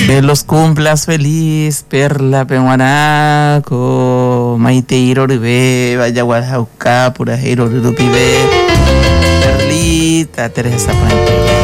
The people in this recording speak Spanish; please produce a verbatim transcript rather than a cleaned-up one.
Que los cumplas feliz, Perla Pehuanaco, Maite Iroribe, Vaya Guajauca, Pura Iroribe, Perlita, Teresa Puente.